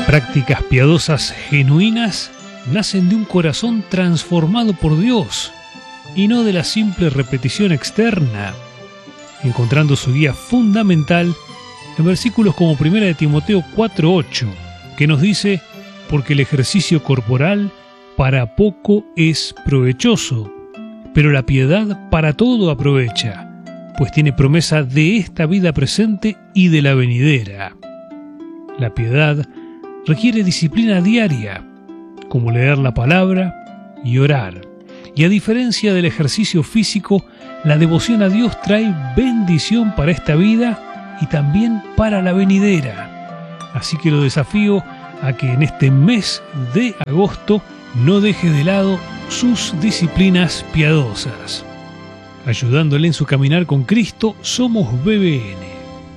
prácticas piadosas genuinas nacen de un corazón transformado por Dios y no de la simple repetición externa, encontrando su guía fundamental en versículos como 1 de Timoteo 4:8, que nos dice: porque el ejercicio corporal para poco es provechoso, pero la piedad para todo aprovecha, pues tiene promesa de esta vida presente y de la venidera. La piedad requiere disciplina diaria, como leer la palabra y orar. Y a diferencia del ejercicio físico, la devoción a Dios trae bendición para esta vida y también para la venidera. Así que lo desafío a que en este mes de agosto no deje de lado sus disciplinas piadosas. Ayudándole en su caminar con Cristo, somos BBN.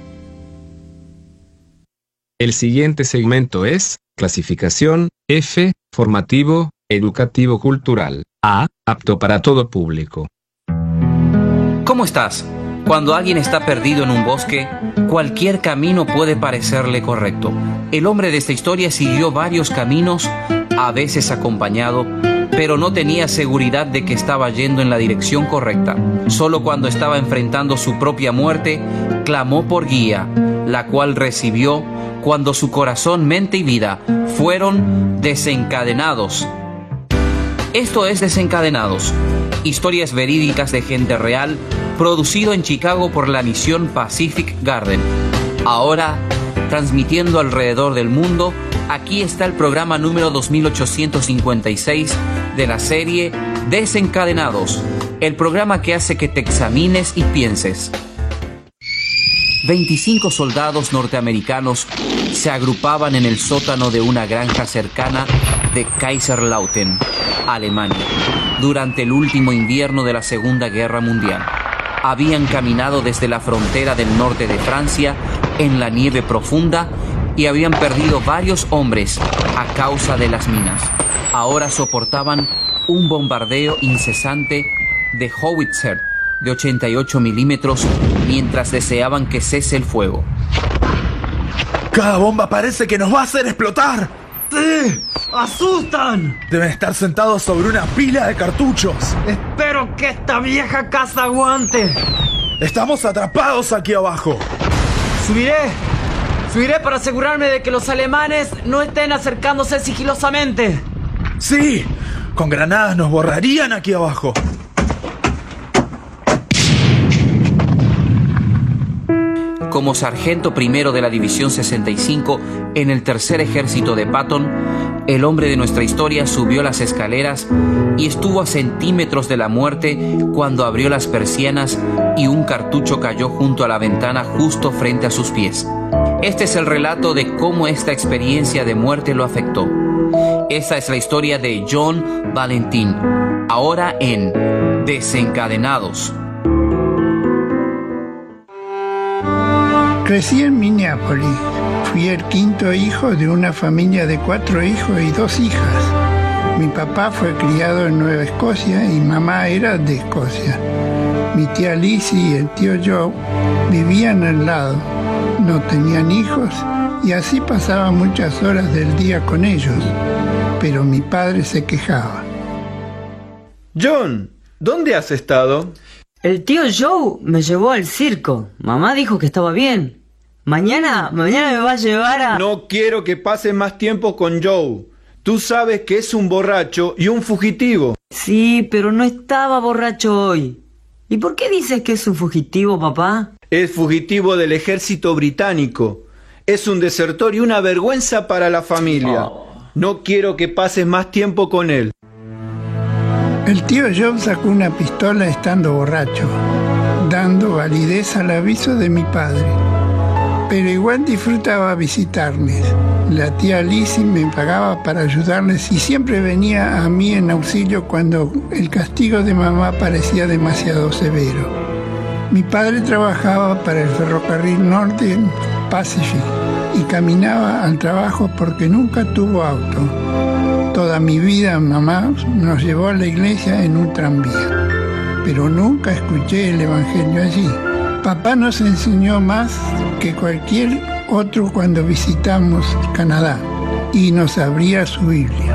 El siguiente segmento es clasificación F, formativo, educativo cultural. A, apto para todo público. ¿Cómo estás? Cuando alguien está perdido en un bosque, cualquier camino puede parecerle correcto. El hombre de esta historia siguió varios caminos, a veces acompañado, pero no tenía seguridad de que estaba yendo en la dirección correcta. Solo cuando estaba enfrentando su propia muerte, clamó por guía, la cual recibió cuando su corazón, mente y vida fueron desencadenados. Esto es Desencadenados, historias verídicas de gente real, producido en Chicago por la misión Pacific Garden. Ahora, transmitiendo alrededor del mundo, aquí está el programa número 2856 de la serie Desencadenados, el programa que hace que te examines y pienses. 25 soldados norteamericanos se agrupaban en el sótano de una granja cercana de Kaiserslautern, Alemania, durante el último invierno de la Segunda Guerra Mundial. Habían caminado desde la frontera del norte de Francia en la nieve profunda y habían perdido varios hombres a causa de las minas. Ahora soportaban un bombardeo incesante de howitzer de 88 milímetros mientras deseaban que cese el fuego. Cada bomba parece que nos va a hacer explotar. ¡Sí! ¡Asustan! Deben estar sentados sobre una pila de cartuchos. Espero que esta vieja casa aguante. Estamos atrapados aquí abajo. Subiré para asegurarme de que los alemanes no estén acercándose sigilosamente. Sí, con granadas nos borrarían aquí abajo. Como sargento primero de la División 65 en el Tercer Ejército de Patton, el hombre de nuestra historia subió las escaleras y estuvo a centímetros de la muerte cuando abrió las persianas y un cartucho cayó junto a la ventana justo frente a sus pies. Este es el relato de cómo esta experiencia de muerte lo afectó. Esta es la historia de John Valentin, ahora en Desencadenados. Crecí en Minneapolis. Fui el quinto hijo de una familia de 4 hijos y 2 hijas. Mi papá fue criado en Nueva Escocia y mamá era de Escocia. Mi tía Lizzie y el tío Joe vivían al lado. No tenían hijos y así pasaba muchas horas del día con ellos. Pero mi padre se quejaba. John, ¿dónde has estado? El tío Joe me llevó al circo. Mamá dijo que estaba bien. Mañana me va a llevar a... No quiero que pases más tiempo con Joe. Tú sabes que es un borracho y un fugitivo. Sí, pero no estaba borracho hoy. ¿Y por qué dices que es un fugitivo, papá? Es fugitivo del ejército británico. Es un desertor y una vergüenza para la familia. No quiero que pases más tiempo con él. El tío Joe sacó una pistola estando borracho, dando validez al aviso de mi padre. Pero igual disfrutaba visitarles. La tía Lizzie me pagaba para ayudarles y siempre venía a mí en auxilio cuando el castigo de mamá parecía demasiado severo. Mi padre trabajaba para el ferrocarril Northern Pacific y caminaba al trabajo porque nunca tuvo auto. Toda mi vida mamá nos llevó a la iglesia en un tranvía, pero nunca escuché el evangelio allí. Papá nos enseñó más que cualquier otro cuando visitamos Canadá. y nos abría su Biblia.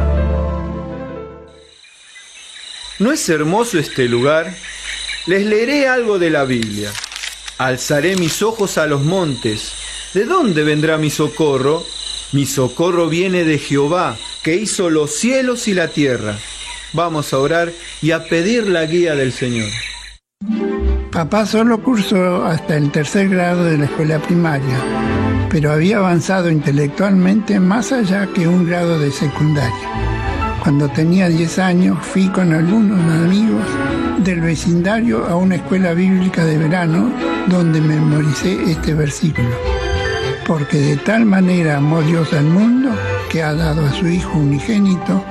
¿No es hermoso este lugar? Les leeré algo de la Biblia. Alzaré mis ojos a los montes. ¿De dónde vendrá mi socorro? Mi socorro viene de Jehová, que hizo los cielos y la tierra. Vamos a orar y a pedir la guía del Señor. Papá solo cursó hasta el 3er grado de la escuela primaria, pero había avanzado intelectualmente más allá que un grado de secundaria. Cuando tenía 10 años fui con algunos amigos del vecindario a una escuela bíblica de verano donde memoricé este versículo. Porque de tal manera amó Dios al mundo que ha dado a su Hijo unigénito